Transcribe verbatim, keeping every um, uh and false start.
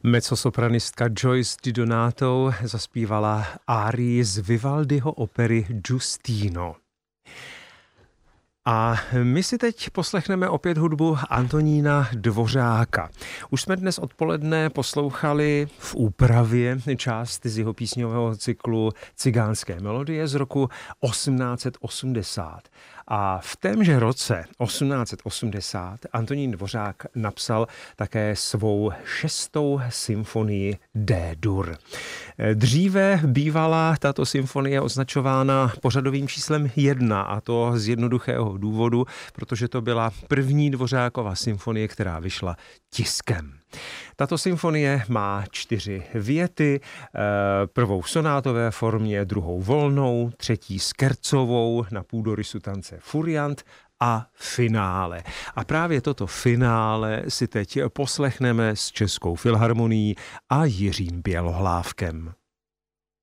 Mezzosopranistka Joyce Di Donato zaspívala árii z Vivaldiho opery Giustino. A my si teď poslechneme opět hudbu Antonína Dvořáka. Už jsme dnes odpoledne poslouchali v úpravě část z jeho písňového cyklu Cigánské melodie z roku osmnáct set osmdesát. A v témže roce osmnáct set osmdesát Antonín Dvořák napsal také svou šestou symfonii D-dur. Dříve bývala tato symfonie označována pořadovým číslem jedna, a to z jednoduchého důvodu, protože to byla první Dvořákova symfonie, která vyšla tiskem. Tato symfonie má čtyři věty, prvou v sonátové formě, druhou volnou, třetí skercovou na půdorysu tance Furiant a finále. A právě toto finále si teď poslechneme s Českou filharmonií a Jiřím Bělohlávkem.